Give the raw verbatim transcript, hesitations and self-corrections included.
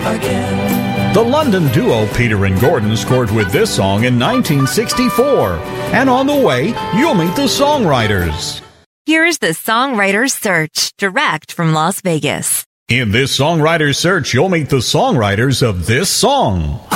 again. The London duo Peter and Gordon scored with this song in nineteen sixty-four. And on the way, you'll meet the songwriters. Here's the Songwriters Search, direct from Las Vegas. In this Songwriters Search, you'll meet the songwriters of this song.